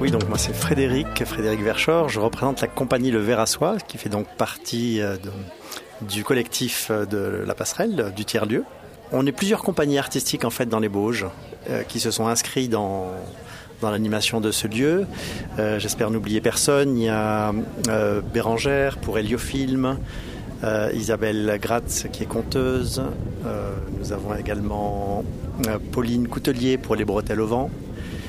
Oui, donc moi c'est Frédéric Verschor. Je représente la compagnie Le Ver à Soie, qui fait donc partie du collectif de la Passerelle, du tiers-lieu. On est plusieurs compagnies artistiques en fait dans les Bauges qui se sont inscrits dans l'animation de ce lieu. J'espère n'oublier personne. Il y a Bérangère pour Héliofilm, Isabelle Gratz qui est conteuse. Nous avons également Pauline Coutelier pour Les Bretelles au vent.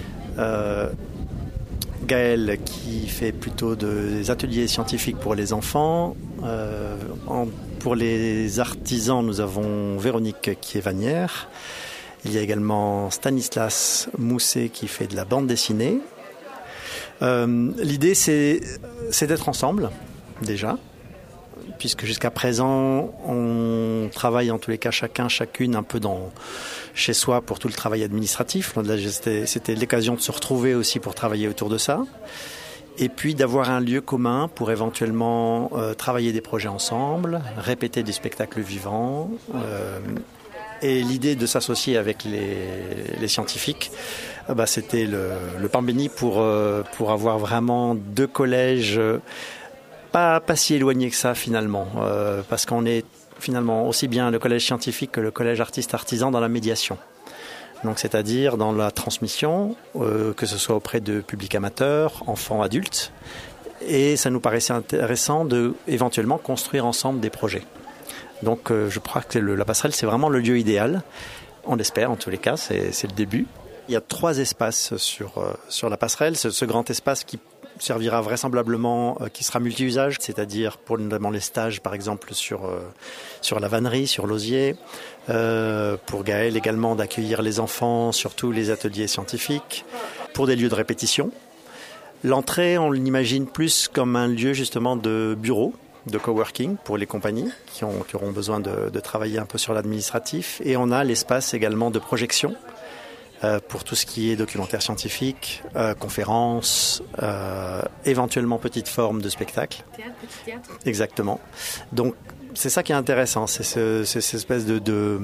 Gaëlle qui fait plutôt des ateliers scientifiques pour les enfants. Pour les artisans, nous avons Véronique qui est vannière. Il y a également Stanislas Mousset qui fait de la bande dessinée. L'idée, c'est d'être ensemble, déjà, puisque jusqu'à présent, on travaille en tous les cas chacune un peu chez soi pour tout le travail administratif. Là, c'était l'occasion de se retrouver aussi pour travailler autour de ça. Et puis d'avoir un lieu commun pour éventuellement travailler des projets ensemble, répéter des spectacles vivants. Et l'idée de s'associer avec les scientifiques, c'était le pain béni pour avoir vraiment deux collèges pas si éloignés que ça finalement. Parce qu'on est finalement aussi bien le collège scientifique que le collège artiste-artisan dans la médiation. Donc, c'est-à-dire dans la transmission, que ce soit auprès de publics amateurs, enfants, adultes. Et ça nous paraissait intéressant de éventuellement construire ensemble des projets. Donc, je crois que la passerelle, c'est vraiment le lieu idéal. On l'espère, en tous les cas, c'est le début. Il y a 3 espaces sur la passerelle. Ce grand espace qui servira vraisemblablement, qui sera multi-usage, c'est-à-dire pour notamment les stages, par exemple, sur la vannerie, sur l'osier. Pour Gaël également d'accueillir les enfants, surtout les ateliers scientifiques, pour des lieux de répétition. L'entrée, on l'imagine plus comme un lieu justement de bureau, de coworking pour les compagnies qui auront besoin de travailler un peu sur l'administratif. Et on a l'espace également de projection pour tout ce qui est documentaire scientifique, conférences, éventuellement petite forme de spectacle. Petit théâtre. Exactement. Donc, c'est ça qui est intéressant, c'est cette espèce de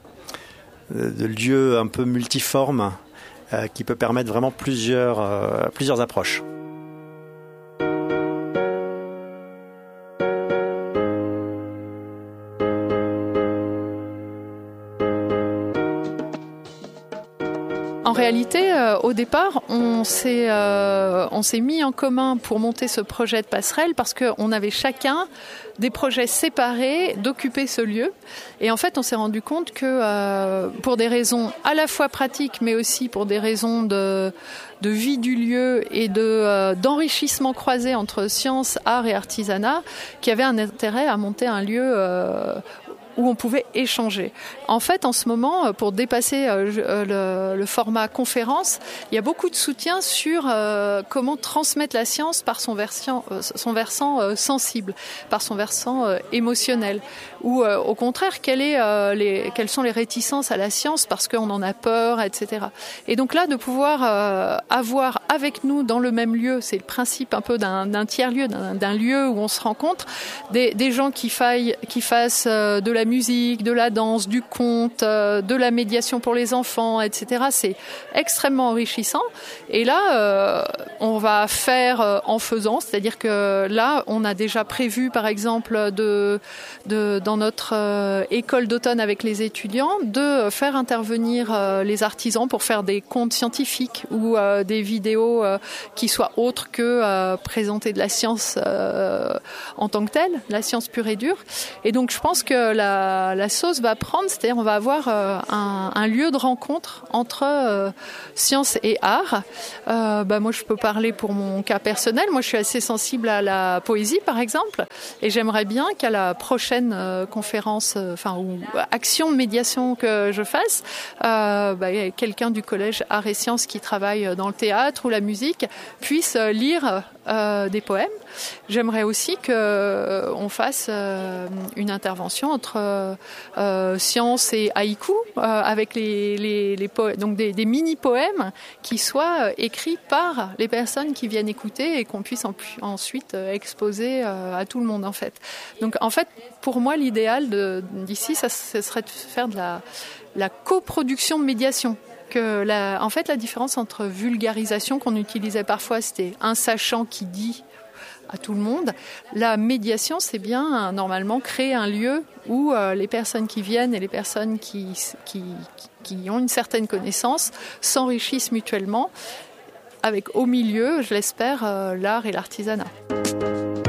lieu un peu multiforme qui peut permettre vraiment plusieurs approches. En réalité, au départ, on s'est mis en commun pour monter ce projet de passerelle parce qu'on avait chacun des projets séparés d'occuper ce lieu. Et en fait, on s'est rendu compte que pour des raisons à la fois pratiques, mais aussi pour des raisons de vie du lieu et d'enrichissement croisé entre sciences, art et artisanat, qu'il y avait un intérêt à monter un lieu où on pouvait échanger. En fait, en ce moment, pour dépasser le format conférence, il y a beaucoup de soutien sur comment transmettre la science par son versant sensible, par son versant émotionnel. Ou au contraire, quelles sont les réticences à la science parce qu'on en a peur, etc. Et donc là, de pouvoir avoir avec nous dans le même lieu, c'est le principe un peu d'un tiers-lieu, d'un lieu où on se rencontre, des gens qui fassent de la musique, de la danse, du conte, de la médiation pour les enfants, etc. C'est extrêmement enrichissant. Et là, on va faire en faisant, c'est-à-dire que là, on a déjà prévu, par exemple, dans notre école d'automne avec les étudiants, de faire intervenir les artisans pour faire des contes scientifiques ou des vidéos qui soient autres que présenter de la science en tant que telle, la science pure et dure. Et donc, je pense que la sauce va prendre, c'est-à-dire on va avoir un lieu de rencontre entre science et art. Moi, je peux parler pour mon cas personnel. Moi, je suis assez sensible à la poésie, par exemple, et j'aimerais bien qu'à la prochaine conférence, ou action de médiation que je fasse, quelqu'un du collège Arts et Sciences qui travaille dans le théâtre ou la musique puisse lire des poèmes. J'aimerais aussi qu'on fasse une intervention entre science et haïku avec donc des mini-poèmes qui soient écrits par les personnes qui viennent écouter et qu'on puisse ensuite exposer à tout le monde en fait. Donc en fait, pour moi, l'idéal d'ici, ce serait de faire de la coproduction de médiation. que en fait, la différence entre vulgarisation qu'on utilisait parfois, c'était un sachant qui dit à tout le monde. La médiation, c'est bien normalement créer un lieu où les personnes qui viennent et les personnes qui ont une certaine connaissance s'enrichissent mutuellement avec au milieu, je l'espère, l'art et l'artisanat.